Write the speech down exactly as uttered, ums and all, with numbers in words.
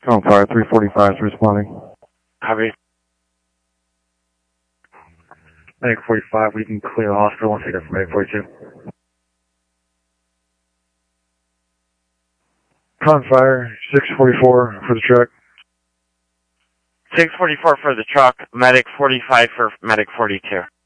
On fire, three forty-five is responding. Copy. Medic forty-five, we can clear the hospital and take it from Medic forty-two. Con fire, six forty-four for the truck. six forty-four for the truck, Medic forty-five for Medic forty-two.